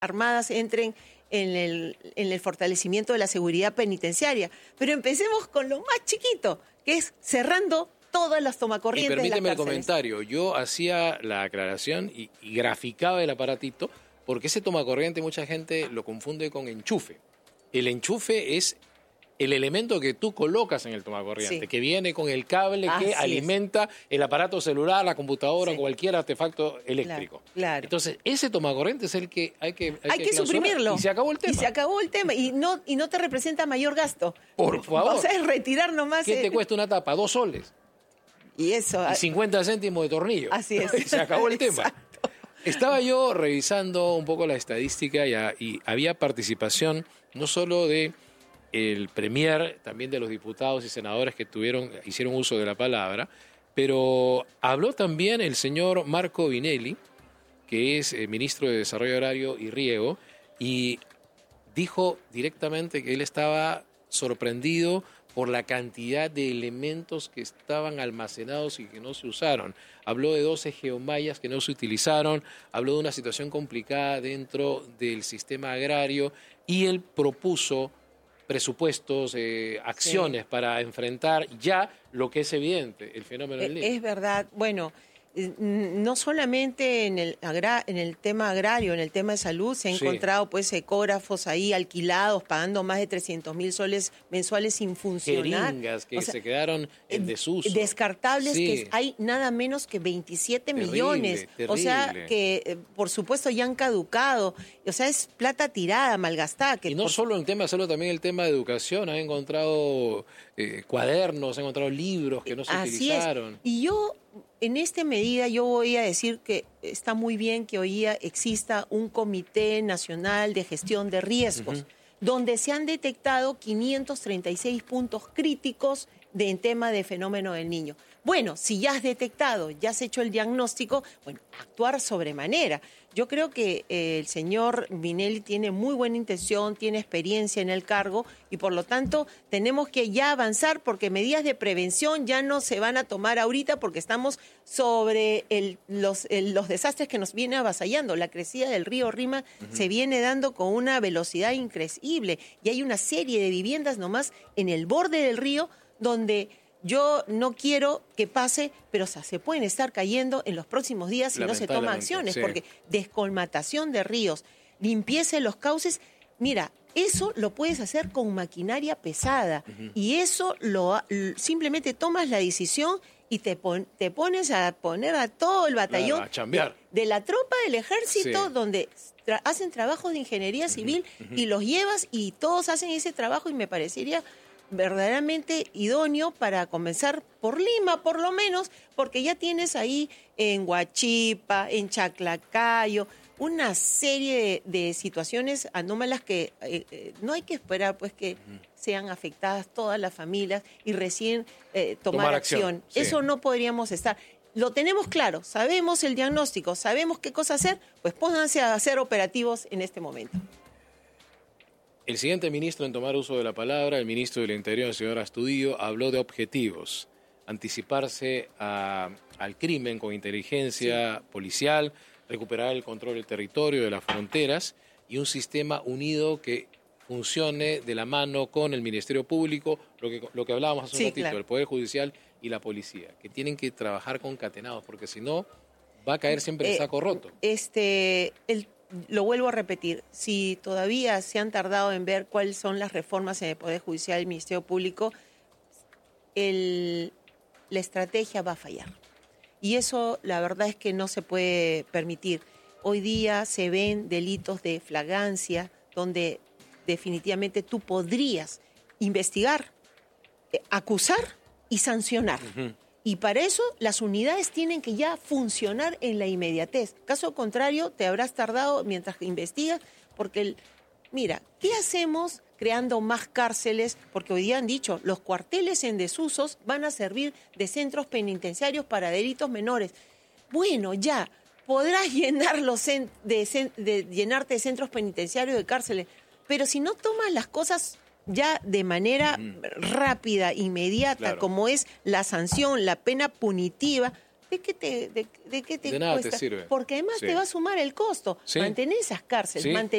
Armadas entren en el fortalecimiento de la seguridad penitenciaria. Pero empecemos con lo más chiquito, que es cerrando todas las tomacorrientes de las cárceles. Permíteme el comentario. Yo hacía la aclaración y graficaba el aparatito, porque ese tomacorriente mucha gente lo confunde con enchufe. El enchufe es el elemento que tú colocas en el tomacorriente, que viene con el cable que alimenta el aparato celular, la computadora, cualquier artefacto eléctrico. Claro. Entonces, ese tomacorriente es el que hay que suprimirlo. Y se acabó el tema. Y se acabó el tema. Y no te representa mayor gasto. Por favor. O sea, es retirar nomás. ¿Qué te cuesta una tapa? 2 soles. Y eso. Y 50 céntimos de tornillo. Así es. Se acabó el tema. Exacto. Estaba yo revisando un poco la estadística y había participación no solo de el premier, también de los diputados y senadores que hicieron uso de la palabra, pero habló también el señor Marco Vinelli, que es ministro de Desarrollo Agrario y Riego, y dijo directamente que él estaba sorprendido por la cantidad de elementos que estaban almacenados y que no se usaron. Habló de 12 geomallas que no se utilizaron, habló de una situación complicada dentro del sistema agrario y él propuso presupuestos, acciones para enfrentar ya lo que es evidente, el fenómeno del niño. Es verdad. Bueno, no solamente en el tema agrario, en el tema de salud, se han encontrado pues ecógrafos ahí alquilados, pagando más de 300.000 soles mensuales sin funcionar. Jeringas que se quedaron en desuso. Descartables, que hay nada menos que 27 millones. Terrible. O sea, que por supuesto ya han caducado. O sea, es plata tirada, malgastada. Y no solo el tema de salud, también el tema de educación. Han encontrado cuadernos, han encontrado libros que no se utilizaron. Y en esta medida yo voy a decir que está muy bien que hoy día exista un Comité Nacional de Gestión de Riesgos, donde se han detectado 536 puntos críticos en tema de fenómeno del niño. Bueno, si ya has detectado, ya has hecho el diagnóstico, bueno, actuar sobremanera. Yo creo que el señor Vinelli tiene muy buena intención, tiene experiencia en el cargo y por lo tanto tenemos que ya avanzar porque medidas de prevención ya no se van a tomar ahorita porque estamos sobre los desastres que nos vienen avasallando. La crecida del río Rima se viene dando con una velocidad increíble y hay una serie de viviendas nomás en el borde del río donde yo no quiero que pase, pero se pueden estar cayendo en los próximos días si no se toman acciones, porque descolmatación de ríos, limpieza de los cauces, mira, eso lo puedes hacer con maquinaria pesada y eso simplemente tomas la decisión y te pones a poner a todo el batallón de la tropa del ejército donde hacen trabajos de ingeniería civil y los llevas y todos hacen ese trabajo y me parecería verdaderamente idóneo para comenzar por Lima, por lo menos, porque ya tienes ahí en Huachipa, en Chaclacayo, una serie de situaciones anómalas que no hay que esperar pues que sean afectadas todas las familias y recién tomar acción. Eso no podríamos estar. Lo tenemos claro, sabemos el diagnóstico, sabemos qué cosa hacer, pues pónganse a hacer operativos en este momento. El siguiente ministro en tomar uso de la palabra, el ministro del Interior, el señor Astudillo, habló de objetivos, anticiparse al crimen con inteligencia policial, recuperar el control del territorio, de las fronteras y un sistema unido que funcione de la mano con el Ministerio Público, lo que hablábamos hace un ratito, el Poder Judicial y la Policía, que tienen que trabajar concatenados, porque si no va a caer siempre el saco roto. Lo vuelvo a repetir, si todavía se han tardado en ver cuáles son las reformas en el Poder Judicial y el Ministerio Público, la estrategia va a fallar. Y eso la verdad es que no se puede permitir. Hoy día se ven delitos de flagrancia donde definitivamente tú podrías investigar, acusar y sancionar. Y para eso las unidades tienen que ya funcionar en la inmediatez. Caso contrario, te habrás tardado mientras que investigas, porque, mira, ¿qué hacemos creando más cárceles? Porque hoy día han dicho, los cuarteles en desusos van a servir de centros penitenciarios para delitos menores. Bueno, ya, podrás llenarte de centros penitenciarios, de cárceles, pero si no tomas las cosas ya de manera rápida, inmediata, como es la sanción, la pena punitiva, ¿de qué te De nada te cuesta? sirve. Porque además Sí. te va a sumar el costo. Sí. Mantener esas cárceles, Sí. mantener